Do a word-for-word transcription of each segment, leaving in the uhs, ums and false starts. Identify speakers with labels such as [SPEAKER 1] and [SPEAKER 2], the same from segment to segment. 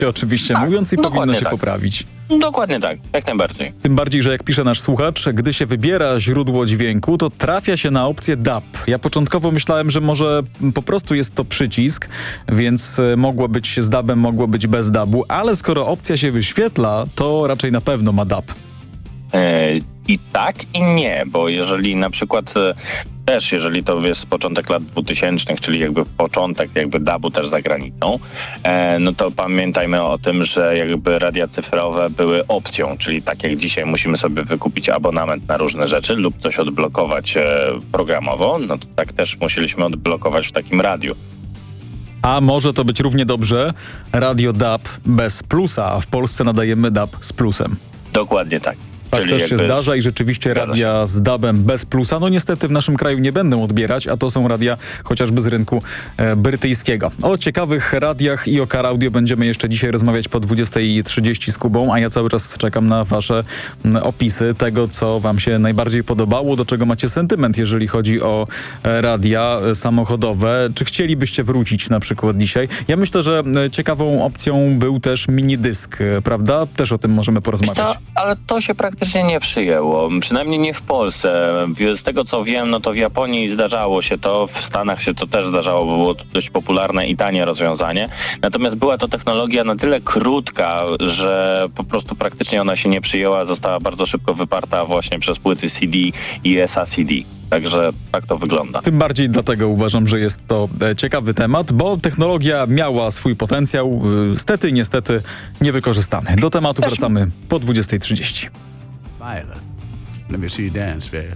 [SPEAKER 1] oczywiście
[SPEAKER 2] Tak,
[SPEAKER 1] mówiąc i
[SPEAKER 2] dokładnie
[SPEAKER 1] powinno się
[SPEAKER 2] tak.
[SPEAKER 1] poprawić.
[SPEAKER 2] Dokładnie tak, jak najbardziej.
[SPEAKER 1] Tym bardziej, że jak pisze nasz słuchacz, gdy się wybiera źródło dźwięku, to trafia się na opcję D A B. Ja początkowo myślałem, że może po prostu jest to przycisk, więc e, mogło być z D A B-em, mogło być bez D A B-u, ale skoro opcja się wyświetla, to raczej na pewno ma D A B.
[SPEAKER 2] E, I tak i nie, bo jeżeli na przykład e, też, jeżeli to jest początek lat dwutysięcznych, czyli jakby początek jakby D A B-u też za granicą, e, no to pamiętajmy o tym, że jakby radia cyfrowe były opcją, czyli tak jak dzisiaj musimy sobie wykupić abonament na różne rzeczy lub coś odblokować e, programowo, no to tak też musieliśmy odblokować w takim radiu.
[SPEAKER 1] A może to być równie dobrze radio D A B bez plusa, a w Polsce nadajemy D A B z plusem.
[SPEAKER 2] Dokładnie tak.
[SPEAKER 1] Tak
[SPEAKER 2] Czyli
[SPEAKER 1] też się
[SPEAKER 2] jakby-
[SPEAKER 1] zdarza i rzeczywiście
[SPEAKER 2] Zgadza
[SPEAKER 1] radia z D A B-em bez plusa, no niestety w naszym kraju nie będą odbierać, a to są radia chociażby z rynku e, brytyjskiego. O ciekawych radiach i o Car Audio będziemy jeszcze dzisiaj rozmawiać po dwudziestej trzydzieści z Kubą, a ja cały czas czekam na wasze m, opisy tego, co wam się najbardziej podobało, do czego macie sentyment, jeżeli chodzi o e, radia e, samochodowe. Czy chcielibyście wrócić na przykład dzisiaj? Ja myślę, że e, ciekawą opcją był też minidysk, e, prawda? Też o tym możemy porozmawiać.
[SPEAKER 2] To, ale to się praktycznie nie przyjęło, przynajmniej nie w Polsce. Z tego co wiem, no to w Japonii zdarzało się to, w Stanach się to też zdarzało, bo było to dość popularne i tanie rozwiązanie. Natomiast była to technologia na tyle krótka, że po prostu praktycznie ona się nie przyjęła, została bardzo szybko wyparta właśnie przez płyty C D i S A C D. Także tak to wygląda.
[SPEAKER 1] Tym bardziej dlatego uważam, że jest to e, ciekawy temat, bo technologia miała swój potencjał, y, stety, niestety niewykorzystany. Do tematu
[SPEAKER 2] Też-
[SPEAKER 1] wracamy po dwudziestej trzydzieści.
[SPEAKER 3] Violet, let me see you dance, baby.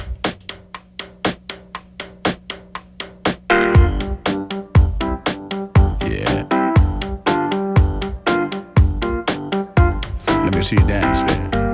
[SPEAKER 3] Yeah. Let me see you dance, baby.